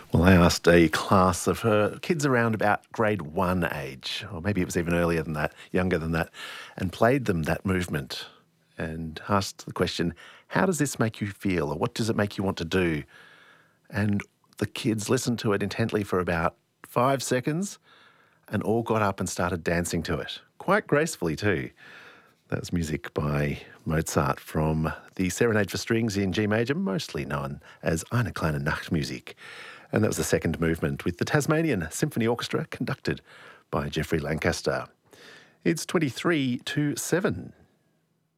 Well, I asked a class of her kids around about grade 1 age, or maybe it was even earlier than that, younger than that, and played them that movement and asked the question, how does this make you feel, or what does it make you want to do? And the kids listened to it intently for about 5 seconds and all got up and started dancing to it, quite gracefully too. That was music by Mozart from the Serenade for Strings in G major, mostly known as Eine kleine Nachtmusik. And that was the second movement with the Tasmanian Symphony Orchestra conducted by Geoffrey Lancaster. It's 23 to 7.